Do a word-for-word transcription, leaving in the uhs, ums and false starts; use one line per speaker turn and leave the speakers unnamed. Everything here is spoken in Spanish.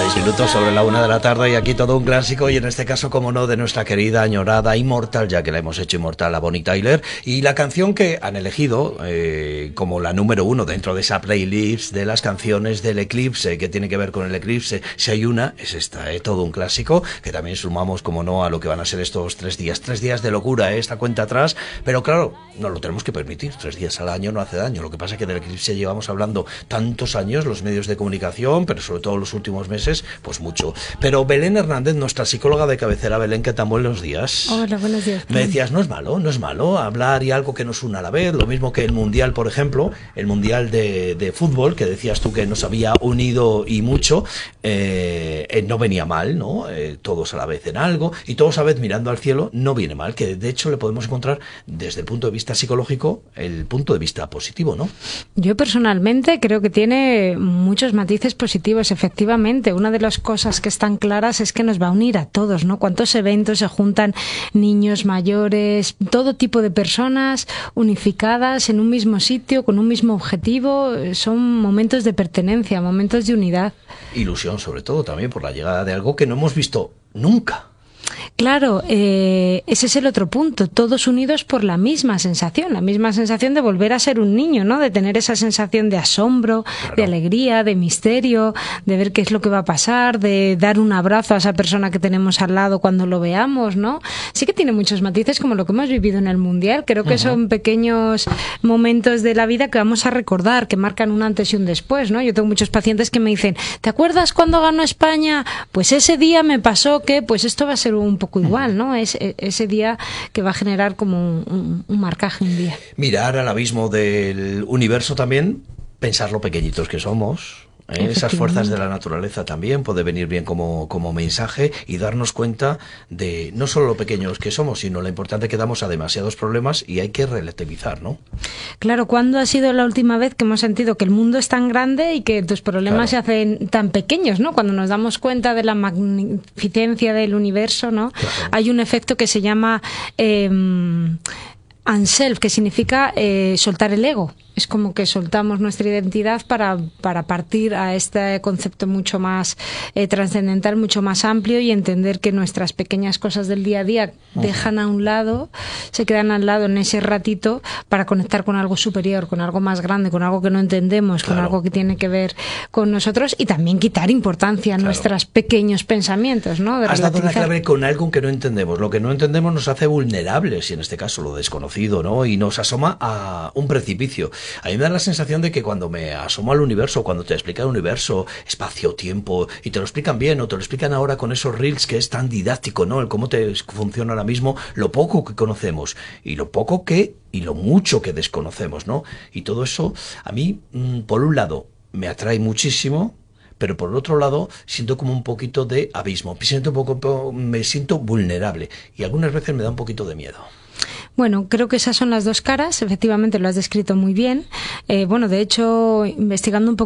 Seis minutos sobre la una de la tarde y aquí todo un clásico, y en este caso, como no, de nuestra querida, añorada, inmortal, ya que la hemos hecho inmortal, a Bonnie Tyler, y la canción que han elegido eh, como la número uno dentro de esa playlist de las canciones del eclipse, que tiene que ver con el eclipse, si hay una, es esta, eh, todo un clásico, que también sumamos, como no, a lo que van a ser estos tres días, tres días de locura, eh, esta cuenta atrás, pero claro, no lo tenemos que permitir, tres días al año no hace daño, lo que pasa es que del eclipse llevamos hablando tantos años, los medios de comunicación, pero sobre todo los últimos meses, pues mucho. Pero Belén Hernández, nuestra psicóloga de cabecera. Belén, ¿qué tan buenos días?
Hola, buenos días.
Me decías, no es malo, no es malo hablar y algo que nos una a la vez, lo mismo que el Mundial, por ejemplo, el Mundial de, de fútbol, que decías tú que nos había unido y mucho, eh, eh, no venía mal, ¿no? Eh, todos a la vez en algo, y todos a la vez mirando al cielo, no viene mal, que de hecho le podemos encontrar desde el punto de vista psicológico el punto de vista positivo, ¿no?
Yo personalmente creo que tiene muchos matices positivos, efectivamente. Una de las cosas que están claras es que nos va a unir a todos, ¿no? Cuántos eventos se juntan, niños, mayores, todo tipo de personas unificadas en un mismo sitio, con un mismo objetivo. Son momentos de pertenencia, momentos de unidad.
Ilusión, sobre todo, también por la llegada de algo que no hemos visto nunca.
Claro, eh, ese es el otro punto, todos unidos por la misma sensación, la misma sensación de volver a ser un niño, ¿no? De tener esa sensación de asombro, claro, de alegría, de misterio, de ver qué es lo que va a pasar, de dar un abrazo a esa persona que tenemos al lado cuando lo veamos, ¿no? Sí que tiene muchos matices como lo que hemos vivido en el Mundial, creo que uh-huh. son pequeños momentos de la vida que vamos a recordar, que marcan un antes y un después, ¿no? Yo tengo muchos pacientes que me dicen, ¿te acuerdas cuando ganó España? Pues ese día me pasó que, pues esto va a ser un poco igual, ¿no? Es ese día que va a generar como un, un, un marcaje un día.
Mirar al abismo del universo también, pensar lo pequeñitos que somos. ¿Eh? Esas fuerzas de la naturaleza también puede venir bien como, como mensaje y darnos cuenta de no solo lo pequeños que somos, sino lo importante que damos a demasiados problemas y hay que relativizar, ¿no?
Claro, ¿cuándo ha sido la última vez que hemos sentido que el mundo es tan grande y que tus problemas claro. se hacen tan pequeños, ¿no? Cuando nos damos cuenta de la magnificencia del universo, ¿no? Claro. Hay un efecto que se llama eh, unself, que significa eh, soltar el ego. Es como que soltamos nuestra identidad para, para partir a este concepto mucho más eh, trascendental, mucho más amplio, y entender que nuestras pequeñas cosas del día a día uh-huh. dejan a un lado, se quedan al lado en ese ratito para conectar con algo superior, con algo más grande, con algo que no entendemos, claro. con algo que tiene que ver con nosotros, y también quitar importancia a claro. nuestros pequeños pensamientos, ¿no? De
Has dado una clave con algo que no entendemos. Lo que no entendemos nos hace vulnerables, y en este caso lo desconocido, ¿no? Y nos asoma a un precipicio. A mí me da la sensación de que cuando me asomo al universo, cuando te explican el universo, espacio, tiempo, y te lo explican bien, o te lo explican ahora con esos reels que es tan didáctico, ¿no? El cómo te funciona ahora mismo, lo poco que conocemos, y lo poco que, y lo mucho que desconocemos, ¿no? Y todo eso, a mí, por un lado, me atrae muchísimo, pero por el otro lado siento como un poquito de abismo, me siento un poco, me siento vulnerable, y algunas veces me da un poquito de miedo.
Bueno, creo que esas son las dos caras, efectivamente lo has descrito muy bien. Eh, bueno, de hecho, investigando un poco